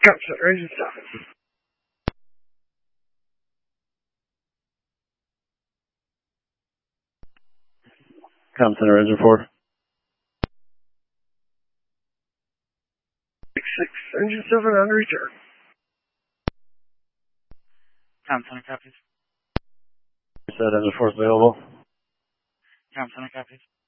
Com Center, engine 7. Com Center, engine 4. 6, engine 7 on return. Com Center copies. Said engine 4 is available. Com Center copies.